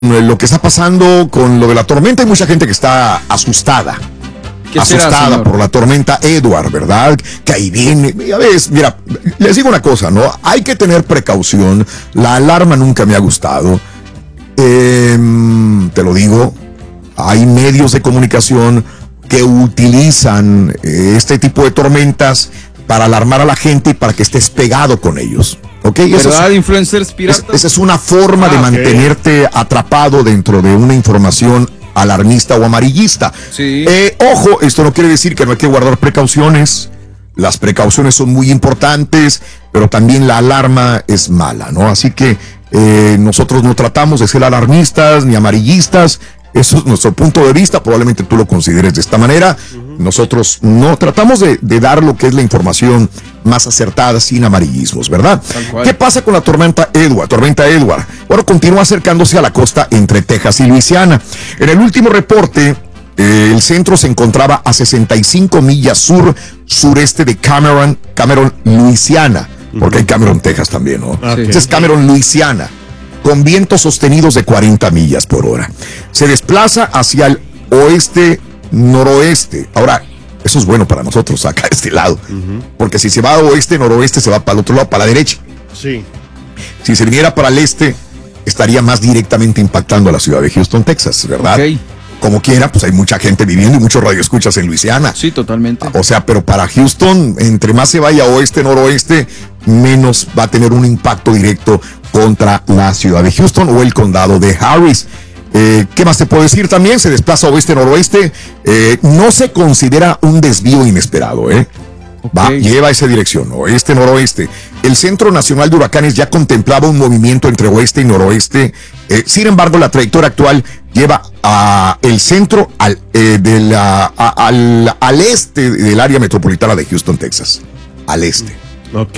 lo que está pasando con lo de la tormenta. Hay mucha gente que está asustada. Asustada por la tormenta Edward, ¿verdad? Que ahí viene. Ya ves, mira, les digo una cosa, ¿no? Hay que tener precaución. La alarma nunca me ha gustado. Te lo digo. Hay medios de comunicación que utilizan este tipo de tormentas para alarmar a la gente y para que estés pegado con ellos. ¿Okay? ¿Verdad, influencers piratas? Esa es una forma de mantenerte atrapado dentro de una información alarmista o amarillista. Sí. Ojo, esto no quiere decir que no hay que guardar precauciones. Las precauciones son muy importantes, pero también la alarma es mala, ¿no? Así que nosotros no tratamos de ser alarmistas ni amarillistas. Eso es nuestro punto de vista, probablemente tú lo consideres de esta manera. Nosotros no tratamos de dar lo que es la información más acertada sin amarillismos, ¿verdad? ¿Qué pasa con la tormenta Edward? Bueno, continúa acercándose a la costa entre Texas y Luisiana. En el último reporte, el centro se encontraba a 65 millas sureste de Cameron, Luisiana, porque hay Cameron, Texas también, ¿no? Este es Cameron, Luisiana, con vientos sostenidos de 40 millas por hora. Se desplaza hacia el oeste-noroeste. Ahora, eso es bueno para nosotros acá de este lado, porque si se va a oeste-noroeste, se va para el otro lado, para la derecha. Sí. Si se viniera para el este, estaría más directamente impactando a la ciudad de Houston, Texas, ¿verdad? Okay. Como quiera, pues hay mucha gente viviendo y muchos radioescuchas en Luisiana. Sí, totalmente. O sea, pero para Houston, entre más se vaya oeste-noroeste, menos va a tener un impacto directo contra la ciudad de Houston o el condado de Harris. ¿Qué más te puedo decir? También se desplaza oeste-noroeste. No se considera un desvío inesperado, lleva esa dirección, oeste-noroeste. El Centro Nacional de Huracanes ya contemplaba un movimiento entre oeste y noroeste. Sin embargo, la trayectoria actual lleva el centro al este del área metropolitana de Houston, Texas. Al este. Ok.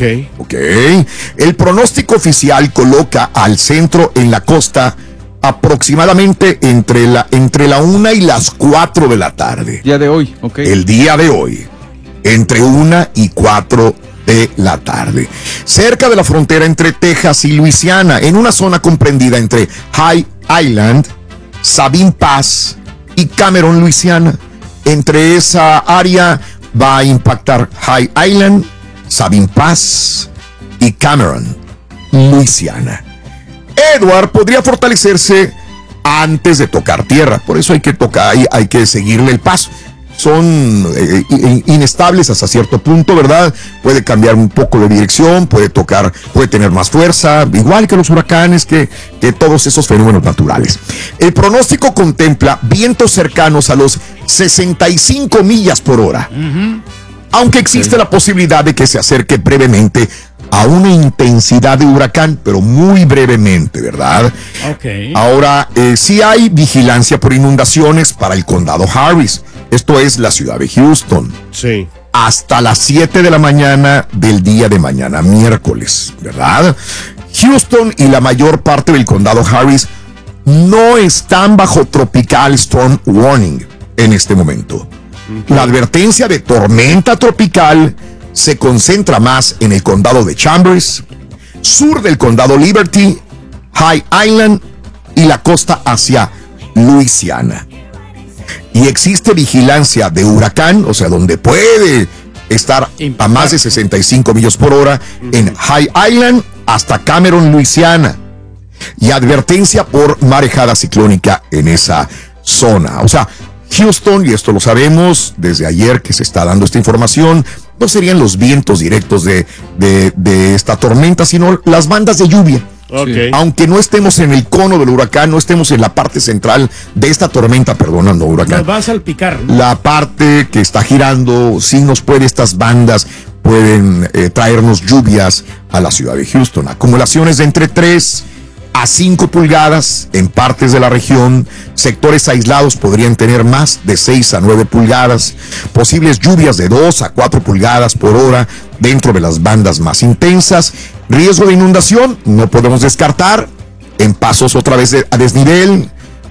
El pronóstico oficial coloca al centro en la costa aproximadamente entre la 1 y las 4 de la tarde. Día de hoy, ok. El día de hoy, entre 1 y 4 de la tarde. Cerca de la frontera entre Texas y Luisiana, en una zona comprendida entre High Island, Sabine Pass y Cameron, Luisiana. Entre esa área va a impactar High Island, Sabine Pass y Cameron, Luisiana. Edward podría fortalecerse antes de tocar tierra, por eso hay que seguirle el paso. Son inestables hasta cierto punto, ¿verdad? Puede cambiar un poco de dirección, puede tener más fuerza, igual que los huracanes, que todos esos fenómenos naturales. El pronóstico contempla vientos cercanos a los 65 millas por hora. Aunque existe la posibilidad de que se acerque brevemente a una intensidad de huracán, pero muy brevemente, ¿verdad? Ahora, sí hay vigilancia por inundaciones para el condado Harris. Esto es la ciudad de Houston. Sí. Hasta las 7 de la mañana del día de mañana, miércoles, ¿verdad? Houston y la mayor parte del condado Harris no están bajo Tropical Storm Warning en este momento. La advertencia de tormenta tropical se concentra más en el condado de Chambers, sur del condado Liberty, High Island y la costa hacia Luisiana. Y existe vigilancia de huracán, o sea, donde puede estar a más de 65 millas por hora en High Island hasta Cameron, Luisiana. Y advertencia por marejada ciclónica en esa zona. O sea, Houston, y esto lo sabemos desde ayer que se está dando esta información, no serían los vientos directos de esta tormenta, sino las bandas de lluvia. Okay. Aunque no estemos en el cono del huracán, no estemos en la parte central de esta tormenta, no huracán. Nos va a salpicar, ¿no? La parte que está girando, estas bandas pueden traernos lluvias a la ciudad de Houston. Acumulaciones de entre 3 a 5 pulgadas en partes de la región. Sectores aislados podrían tener más de 6 a 9 pulgadas. Posibles lluvias de 2 a 4 pulgadas por hora dentro de las bandas más intensas. Riesgo de inundación, no podemos descartar. En pasos otra vez a desnivel.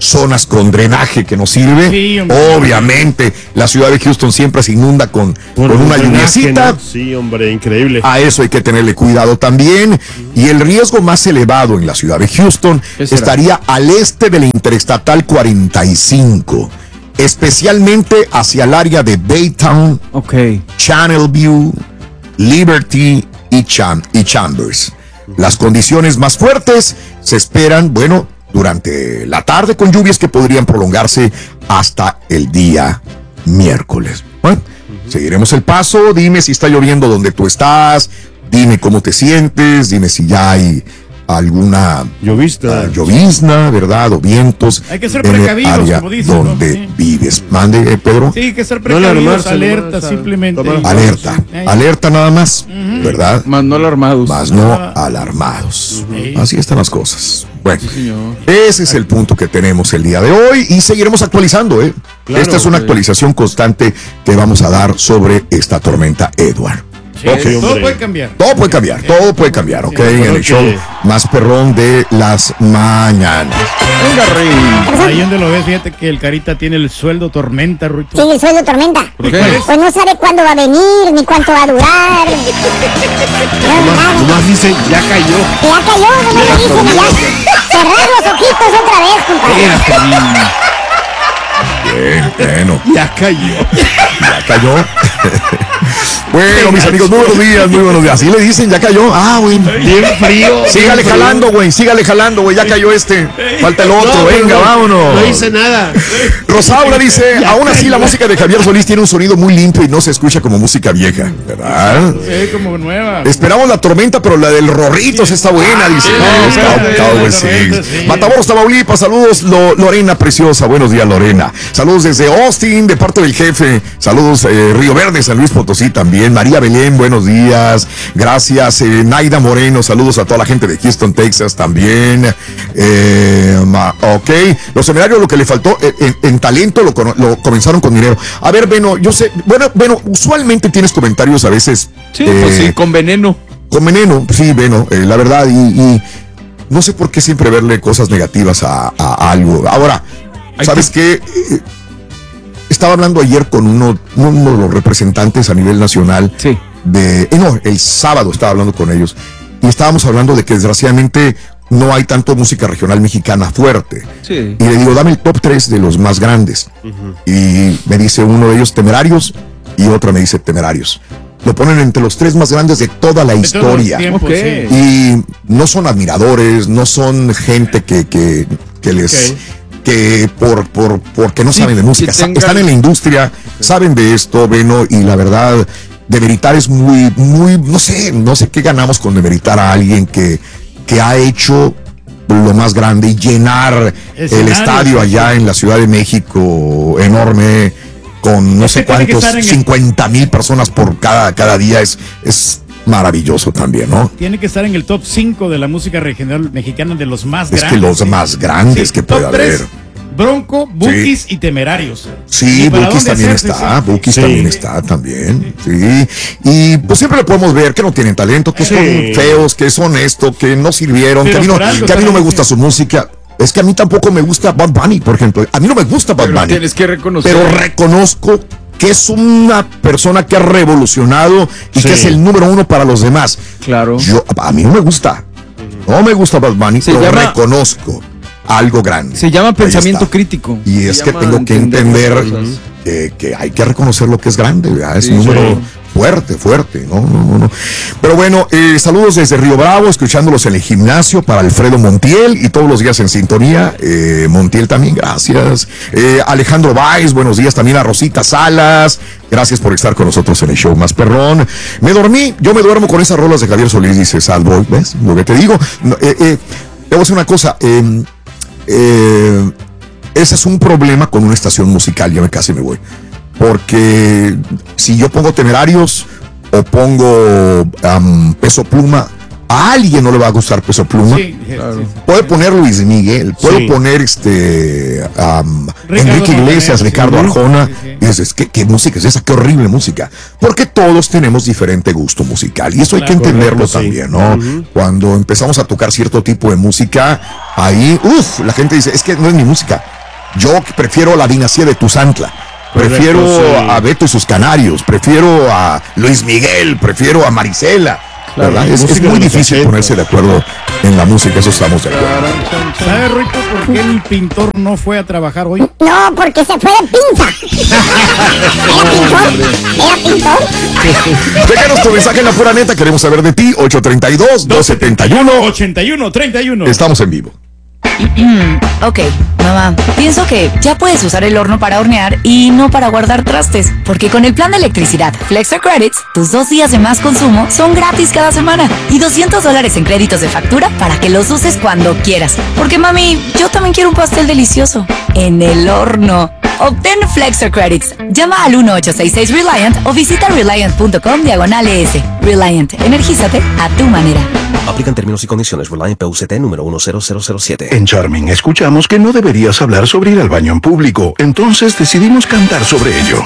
zonas con drenaje que no sirve. Sí, hombre. Obviamente, la ciudad de Houston siempre se inunda con una lluviecita. ¿No? Sí, hombre, increíble. A eso hay que tenerle cuidado también. Y el riesgo más elevado en la ciudad de Houston ¿Qué será? estaría al este de la Interestatal 45, especialmente hacia el área de Baytown, Ok. Channelview, Liberty y Chambers. Las condiciones más fuertes se esperan, bueno, durante la tarde con lluvias que podrían prolongarse hasta el día miércoles. Bueno, seguiremos el paso. Dime si está lloviendo donde tú estás. Dime cómo te sientes. Dime si ya hay alguna llovizna, ¿verdad? O vientos. Hay que ser en el precavidos, área como dicen, ¿no? donde Sí. vives. Mande, Pedro. Sí, hay que ser No precavidos, alarmarse, alerta, no, simplemente. Alerta. Ahí. Alerta nada más, ¿verdad? Más no alarmados. Más no alarmados. Sí. Así están las cosas. Bueno, Sí, señor. ese es el punto que tenemos el día de hoy y seguiremos actualizando, ¿eh? Claro, Esta es una sí. actualización constante que vamos a dar sobre esta tormenta Edward. Sí, Ok, todo hombre. puede cambiar. Todo puede cambiar, ¿ok? Sí, En creo el show que- más perrón de las mañanas. Venga, Rey. Ahí donde lo ves, fíjate que el Carita tiene el sueldo tormenta, Ruito. Tiene el sueldo tormenta. ¿Por qué? Pues no sabe cuándo va a venir, ni cuánto va a durar. No, nada. Nomás dice, ya cayó. Ya cayó, no me lo dicen y ya. Cerrar los ojitos otra vez, compadre. Bueno, Ya cayó. ya cayó. Bueno, mis amigos, muy buenos días, muy buenos días. Así le dicen, ya cayó. Ah, bueno. Bien frío. Sígale bien frío. jalando, güey, ya cayó este. Falta el otro, No, pero venga, no- vámonos. No hice nada. Rosaura dice, Ya aún así cayó. la música de Javier Solís tiene un sonido muy limpio y no se escucha como música vieja, ¿verdad? Sí, como nueva. Esperamos la tormenta, pero la del Rorritos está buena, dice. no, Sí. sí. Matamoros, Tamaulipas, saludos, Lorena preciosa, buenos días, Lorena. Saludos desde Austin, de parte del jefe. Saludos, Río Verde, San Luis Potosí también. María Belén, buenos días. Gracias, Naida Moreno, saludos a toda la gente de Houston, Texas también. Ok, los seminarios lo que le faltó en talento lo comenzaron con dinero. A ver, Beno, yo sé, bueno, usualmente tienes comentarios a veces. Sí, pues sí, con veneno. Con veneno, sí, Beno, la verdad, y no sé por qué siempre verle cosas negativas a algo. Ahora, ¿sabes qué? Estaba hablando ayer con uno de los representantes a nivel nacional Sí. el sábado estaba hablando con ellos y estábamos hablando de que desgraciadamente no hay tanto música regional mexicana fuerte. Sí. Y le digo, dame el top 3 de los más grandes. Y me dice uno de ellos Temerarios y otro me dice Temerarios. Lo ponen entre los 3 más grandes de toda la De todos los historia. tiempos, Ok. sí. Y no son admiradores, no son gente que les... Ok. que porque no Sí, saben de música, que tengan- están en la industria, saben de esto, Beno, y la verdad, demeritar es muy, no sé qué ganamos con demeritar a alguien que ha hecho lo más grande y llenar el Escenarios, estadio allá en la Ciudad de México, enorme, con no Es sé que tiene que cuántos, estar en el- 50,000 personas por cada día, es maravilloso también, ¿no? Tiene que estar en el top 5 de la música regional mexicana de los más Es grandes. que los sí. más grandes Sí, que top puede 3, haber. Bronco, Bukis y Temerarios. Sí, ¿Y para Bukis dónde también hacerse? está, Sí. Bukis Sí. también está también, sí. Y pues siempre le podemos ver que no tienen talento, que Sí. son feos, que son esto, que no sirvieron, Pero que a mí por algo no están me ahí, gusta sí. su música. Es que a mí tampoco me gusta Bad Bunny, por ejemplo. A mí no me gusta Bad Pero Bunny, tienes que reconocer. pero reconozco que es una persona que ha revolucionado y Sí. que es el número 1 para los demás. Claro. A mí no me gusta. No me gusta Bad Bunny, Se pero llama- reconozco algo grande. Se llama Ahí pensamiento está. crítico. Y Se es que llama tengo que entender las cosas. que hay que reconocer lo que es grande, ¿verdad? Es Sí, un número sí. fuerte, no. Pero bueno, saludos desde Río Bravo, escuchándolos en el gimnasio para Alfredo Montiel y todos los días en sintonía. Montiel también, gracias. Alejandro Valls, buenos días también a Rosita Salas. Gracias por estar con nosotros en el show más perrón. Yo me duermo con esas rolas de Javier Solís, dice Sad Boy, ¿ves? Lo que te digo. No, te voy a decir una cosa, ese es un problema con una estación musical, ya casi me voy. Porque si yo pongo Temerarios o pongo Peso Pluma, A alguien no le va a gustar Peso Pluma. Sí, Claro. sí. Puedo poner Luis Miguel, puedo Sí. poner Enrique Iglesias, Montaner, Ricardo sí. Arjona. Sí, sí. Y dices, ¿qué música es esa? Qué horrible música. Porque todos tenemos diferente gusto musical. Y eso hay que Claro, entenderlo correcto, sí. también, ¿no? Cuando empezamos a tocar cierto tipo de música, ahí, la gente dice, es que no es mi música. Yo prefiero la dinastía de Tuzantla. Prefiero Correcto, sí. a Beto y sus Canarios. Prefiero a Luis Miguel. Prefiero a Marisela. Claro, ¿verdad? Es música muy de los difícil 80. ponerse de acuerdo en la música, eso estamos de acuerdo. ¿Sabe, Ruito, por qué el pintor no fue a trabajar hoy? No, porque se fue de pinta. ¿Era pintor? ¿Era pintor? Déjanos tu mensaje en la pura neta, queremos saber de ti, 832-271. 81-31. Estamos en vivo. Ok, mamá, pienso que ya puedes usar el horno para hornear y no para guardar trastes, porque con el plan de electricidad Flexa Credits, tus 2 días de más consumo son gratis cada semana y $200 en créditos de factura para que los uses cuando quieras. Porque mami, yo también quiero un pastel delicioso en el horno. Obtén Flexa Credits. Llama al 1866-RELIANT o visita reliant.com/ES. Reliant, energízate a tu manera. Aplican términos y condiciones. Reliant PUCT número 10007. En Charming escuchamos que no deberías hablar sobre ir al baño en público, entonces decidimos cantar sobre ello.